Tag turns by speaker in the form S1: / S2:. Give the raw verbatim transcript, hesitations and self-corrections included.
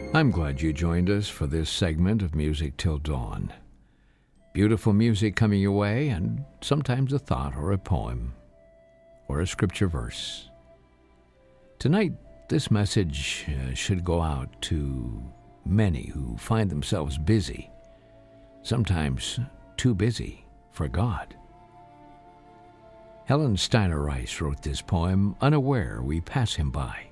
S1: I'm glad you joined us for this segment of Music Till Dawn. Beautiful music coming your way, and sometimes a thought or a poem or a scripture verse. Tonight, this message uh, should go out to many who find themselves busy, sometimes too busy for God. Helen Steiner Rice wrote this poem, Unaware We Pass Him By.